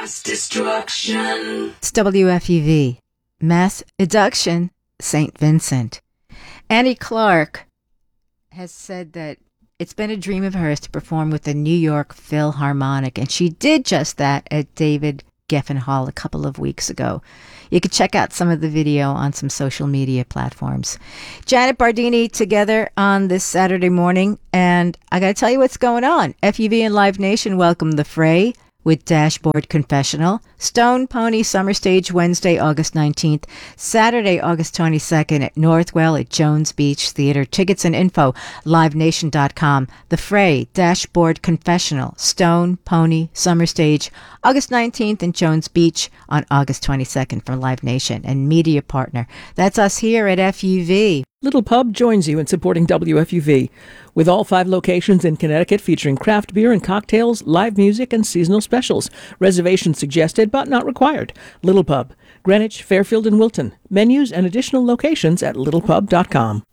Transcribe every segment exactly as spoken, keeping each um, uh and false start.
Mass destruction. It's W F U V. Mass Education, Saint Vincent. Annie Clark has said that it's been a dream of hers to perform with the New York Philharmonic, and she did just that at David Geffen Hall a couple of weeks ago. You can check out some of the video on some social media platforms. Janet Bardini together on this Saturday morning, and I got to tell you what's going on. F U V and Live Nation welcome the fray with Dashboard Confessional. Stone Pony Summer Stage Wednesday, August nineteenth. Saturday, August twenty-second at Northwell at Jones Beach Theater. Tickets and info, live nation dot com. The Fray, Dashboard Confessional, Stone Pony Summer Stage, August nineteenth in Jones Beach on August twenty-second from Live Nation and media partner. That's us here at F U V. Little Pub joins you in supporting W F U V, with all five locations in Connecticut featuring craft beer and cocktails, live music, and seasonal specials. Reservations suggested, but not required. Little Pub, Greenwich, Fairfield, and Wilton. Menus and additional locations at little pub dot com.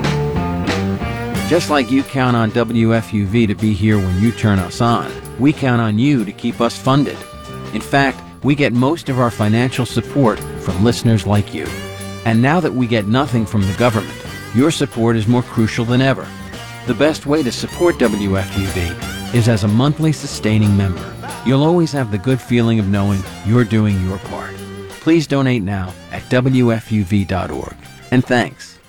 Just like you count on W F U V to be here when you turn us on, we count on you to keep us funded. In fact, we get most of our financial support from listeners like you. And now that we get nothing from the government, your support is more crucial than ever. The best way to support W F U V is as a monthly sustaining member. You'll always have the good feeling of knowing you're doing your part. Please donate now at W F U V dot org. And thanks.